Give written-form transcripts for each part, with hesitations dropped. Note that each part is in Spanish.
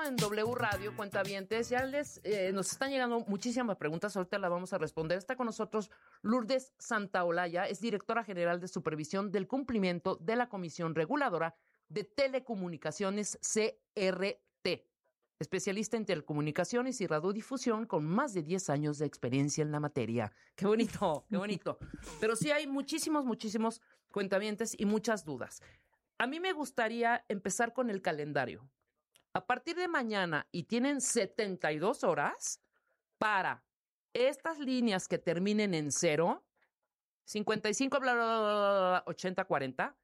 en W Radio, cuentavientes. Ya nos están llegando muchísimas preguntas. Ahorita las vamos a responder. Está con nosotros Lourdes Santaolalla, es directora general de supervisión del cumplimiento de la Comisión Reguladora de Telecomunicaciones, CRT. Especialista en telecomunicaciones y radiodifusión con más de 10 años de experiencia en la materia. ¡Qué bonito, qué bonito! Pero sí hay muchísimos cuentavientes y muchas dudas. A mí me gustaría empezar con el calendario. A partir de mañana, y tienen 72 horas para estas líneas que terminen en 0, 55, bla, bla, bla, bla, 80, 40,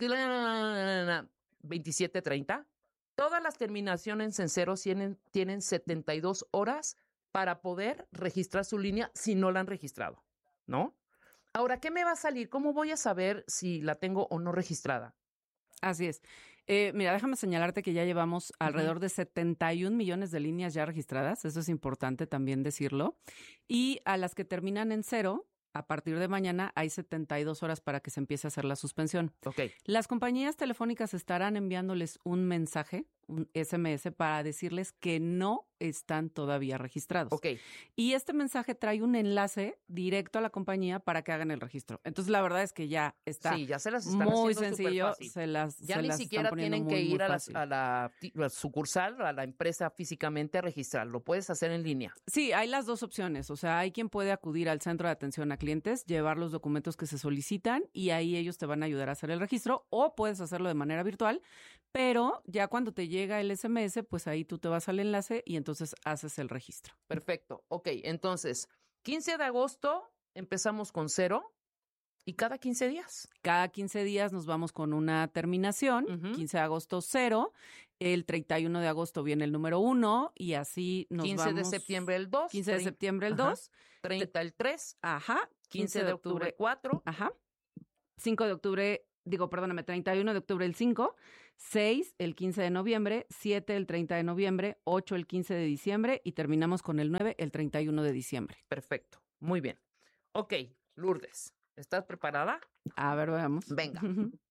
27, 30. Todas las terminaciones en 0 tienen 72 horas para poder registrar su línea si no la han registrado, ¿no? Ahora, ¿qué me va a salir? ¿Cómo voy a saber si la tengo o no registrada? Así es. Mira, déjame señalarte que ya llevamos alrededor de 71 millones de líneas ya registradas. Eso es importante también decirlo. Y a las que terminan en 0, a partir de mañana hay 72 horas para que se empiece a hacer la suspensión. Okay. Las compañías telefónicas estarán enviándoles un mensaje, un SMS, para decirles que no están todavía registrados. Okay. Y este mensaje trae un enlace directo a la compañía para que hagan el registro. Entonces, la verdad es que ya está ya se las están muy haciendo sencillo. Ya ni siquiera tienen que ir a la sucursal, a la empresa físicamente a registrar. Lo puedes hacer en línea. Sí, hay las dos opciones. O sea, hay quien puede acudir al centro de atención a clientes, llevar los documentos que se solicitan y ahí ellos te van a ayudar a hacer el registro, o puedes hacerlo de manera virtual, pero ya cuando te llega el SMS, pues ahí tú te vas al enlace y entonces haces el registro. Perfecto. Ok, entonces, 15 de agosto empezamos con 0 y cada 15 días. Cada 15 días nos vamos con una terminación. 15 de agosto 0, el 31 de agosto viene el número 1 y así nos 15 vamos. 15 de septiembre el 2. 15 de septiembre el 2. 30 el 3. Ajá. 15 de octubre 4. Ajá. 5 de octubre, 31 de octubre el 5, 6 el 15 de noviembre, 7 el 30 de noviembre, 8 el 15 de diciembre y terminamos con el 9 el 31 de diciembre. Perfecto, muy bien. Ok, Lourdes, ¿estás preparada? A ver, veamos. Venga.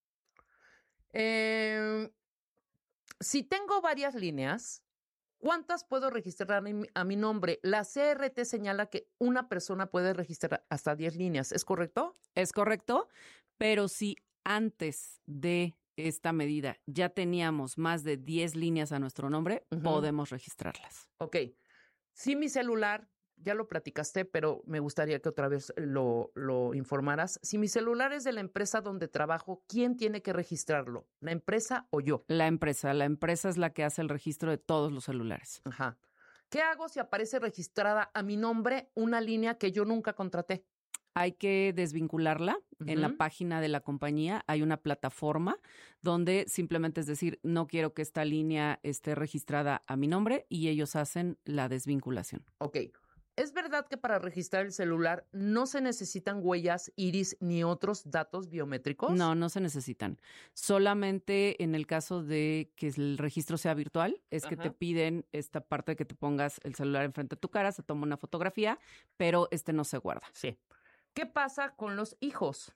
Si tengo varias líneas, ¿cuántas puedo registrar a mi nombre? La CRT señala que una persona puede registrar hasta 10 líneas, ¿es correcto? Es correcto, pero si antes de esta medida ya teníamos más de 10 líneas a nuestro nombre, podemos registrarlas. Ok. Si mi celular, ya lo platicaste, pero me gustaría que otra vez lo informaras. Si mi celular es de la empresa donde trabajo, ¿quién tiene que registrarlo? ¿La empresa o yo? La empresa es la que hace el registro de todos los celulares. Ajá. ¿Qué hago si aparece registrada a mi nombre una línea que yo nunca contraté? Hay que desvincularla. En la página de la compañía hay una plataforma donde simplemente es decir, no quiero que esta línea esté registrada a mi nombre y ellos hacen la desvinculación. Ok. ¿Es verdad que para registrar el celular no se necesitan huellas, iris ni otros datos biométricos? No se necesitan. Solamente en el caso de que el registro sea virtual, es que te piden esta parte de que te pongas el celular enfrente de tu cara, se toma una fotografía, pero no se guarda. Sí. ¿Qué pasa con los hijos?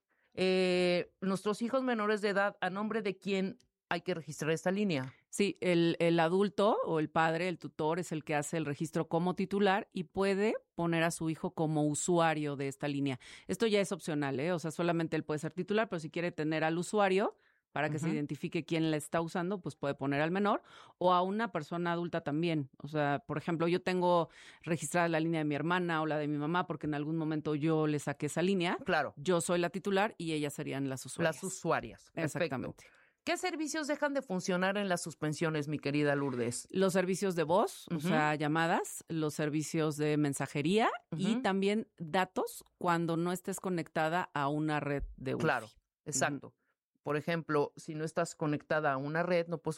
Nuestros hijos menores de edad, ¿a nombre de quién hay que registrar esta línea? Sí, el adulto o el padre, el tutor, es el que hace el registro como titular y puede poner a su hijo como usuario de esta línea. Esto ya es opcional, ¿eh? O sea, solamente él puede ser titular, pero si quiere tener al usuario para que se identifique quién la está usando, pues puede poner al menor o a una persona adulta también. O sea, por ejemplo, yo tengo registrada la línea de mi hermana o la de mi mamá porque en algún momento yo le saqué esa línea. Claro. Yo soy la titular y ellas serían las usuarias. Las usuarias. Exactamente. Perfecto. ¿Qué servicios dejan de funcionar en las suspensiones, mi querida Lourdes? Los servicios de voz, o sea, llamadas, los servicios de mensajería y también datos cuando no estés conectada a una red de Wi-Fi. Claro, exacto. Por ejemplo, si no estás conectada a una red, no puedes